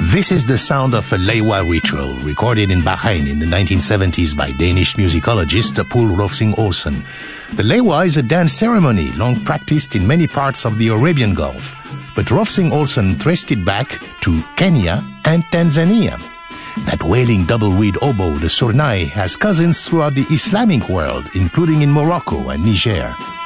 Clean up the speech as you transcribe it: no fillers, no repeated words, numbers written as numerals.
This is the sound of a Lewa ritual recorded in Bahrain in the 1970s by Danish musicologist Poul Rovsing Olsen. The Lewa is a dance ceremony long practiced in many parts of the Arabian Gulf, but Rovsing Olsen traced it back to Kenya and Tanzania. That wailing double reed oboe, the surnai, has cousins throughout the Islamic world, including in Morocco and Niger.